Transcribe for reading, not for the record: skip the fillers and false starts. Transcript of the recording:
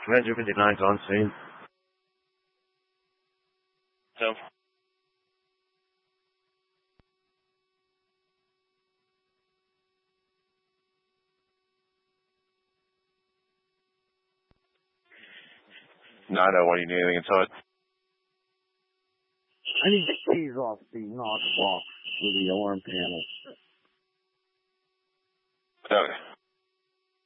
Commander 59's on scene. So. No, I don't want you to do anything until it. I need the keys off the Knox box with the alarm panel. Okay.